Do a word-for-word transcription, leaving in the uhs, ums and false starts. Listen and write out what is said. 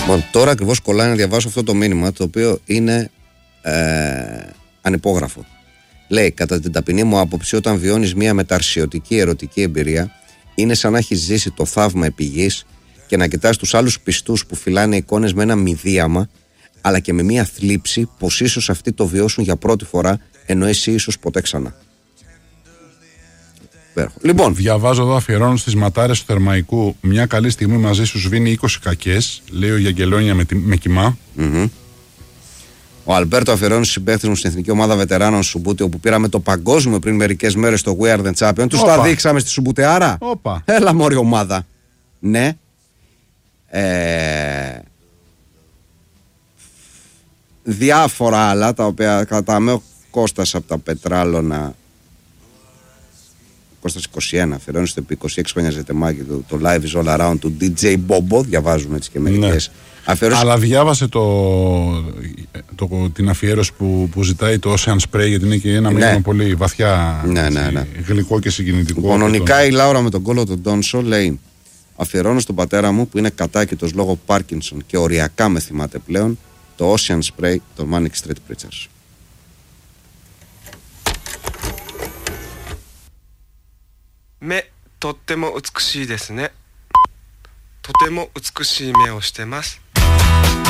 Μα τώρα ακριβώς κολλάει να διαβάσω αυτό το μήνυμα, το οποίο είναι ε, ανυπόγραφο. Λέει, κατά την ταπεινή μου άποψη, όταν βιώνεις μια μεταρσιωτική ερωτική εμπειρία, είναι σαν να έχεις ζήσει το θαύμα επί γης και να κοιτάς τους άλλους πιστούς που φυλάνε εικόνες με ένα μηδίαμα, αλλά και με μια θλίψη πως ίσως αυτοί το βιώσουν για πρώτη φορά, ενώ εσύ ίσως ποτέ ξανά. Λοιπόν, διαβάζω εδώ, αφιερώνω στις ματάρες του Θερμαϊκού. Μια καλή στιγμή μαζί σου σβήνει είκοσι κακές, λέει ο Γιαγγελόνια με, με κοιμά. Mm-hmm. Ο Αλμπέρτο αφιερώνει στους συμπαίκτες μου στην εθνική ομάδα βετεράνων Σουμπούτι, όπου πήραμε το παγκόσμιο πριν μερικές μέρες στο We Are The Champion. Τους τα δείξαμε στη Σουμπούτεάρα. Όπα. Έλα μωρή ομάδα. Ναι. Ε... Διάφορα άλλα τα οποία κατάμε ο Κώστας από τα Πετράλωνα. Κώστας είκοσι ένα, αφιερώνει στο επί είκοσι έξι χρόνια ζετεμάκι το, το Live is all around του ντι τζέι Bobo. Διαβάζουμε έτσι και μερικές. Ναι. Αφιέρωση... Αλλά διάβασε το, το, την αφιέρωση που, που ζητάει το Ocean Spray, γιατί είναι και ένα μήνυμα ναι. πολύ βαθιά, ναι, ναι, ναι. γλυκό και συγκινητικό. Κανονικά η Λάουρα με τον κόλλο του Ντόνσο λέει: αφιερώνω στον πατέρα μου που είναι κατάκητος λόγω Πάρκινσον και οριακά με θυμάται πλέον, το Ocean Spray των Manic Street Preachers. 目とっても美しいですね。とても美しい目をしてます。